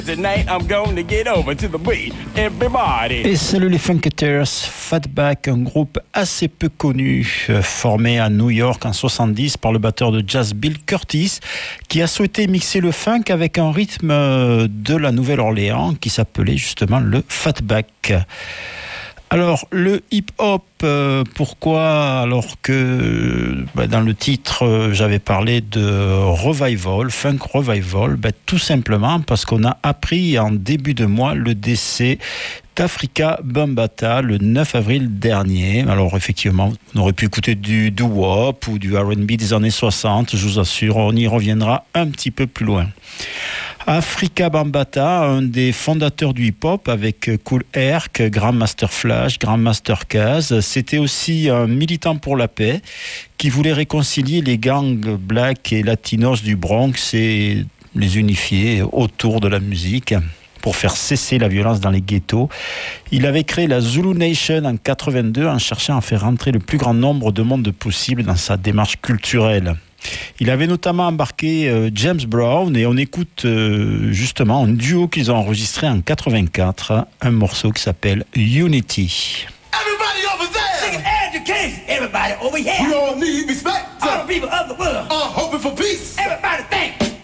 Tonight I'm going to get over to the beat. Everybody. Et salut les Funketers, Fatback, un groupe assez peu connu, formé à New York en 70 par le batteur de jazz Bill Curtis, qui a souhaité mixer le funk avec un rythme de la Nouvelle-Orléans qui s'appelait justement le Fatback. Alors, le hip-hop, pourquoi? Alors que dans le titre, j'avais parlé de revival, funk revival, tout simplement parce qu'on a appris en début de mois le décès d'Afrika Bambaataa le 9 avril dernier. Alors effectivement, on aurait pu écouter du doo-wop ou du R&B des années 60, je vous assure, on y reviendra un petit peu plus loin. Afrika Bambaataa, un des fondateurs du hip-hop avec Kool Herc, Grandmaster Flash, Grandmaster Caz, c'était aussi un militant pour la paix qui voulait réconcilier les gangs blacks et latinos du Bronx et les unifier autour de la musique pour faire cesser la violence dans les ghettos. Il avait créé la Zulu Nation en 82 en cherchant à faire rentrer le plus grand nombre de monde possible dans sa démarche culturelle. Il avait notamment embarqué James Brown et on écoute justement un duo qu'ils ont enregistré en 84, un morceau qui s'appelle Unity. Everybody over there! Sing education. Everybody over here. We all need respect. All the people of the world. Hoping for peace. Everybody think.